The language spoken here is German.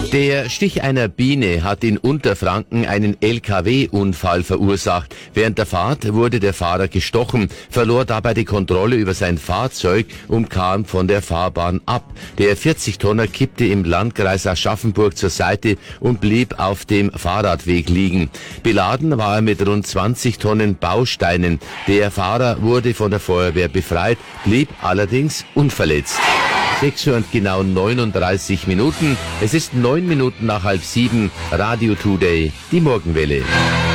Der Stich einer Biene hat in Unterfranken einen LKW-Unfall verursacht. Während der Fahrt wurde der Fahrer gestochen, verlor dabei die Kontrolle über sein Fahrzeug und kam von der Fahrbahn ab. Der 40-Tonner kippte im Landkreis Aschaffenburg zur Seite und blieb auf dem Fahrradweg liegen. Beladen war er mit rund 20 Tonnen Bausteinen. Der Fahrer wurde von der Feuerwehr befreit, blieb allerdings unverletzt. 6 Uhr und genau 39 Minuten. Es ist 9 Minuten nach 6:30. Radio Today, die Morgenwelle.